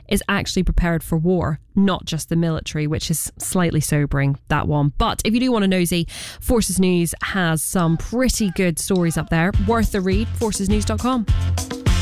is actually prepared for war, not just the military, which is slightly sobering, that one. But if you do want a nosy, Forces News has some pretty good stories up there. Worth the read, forcesnews.com.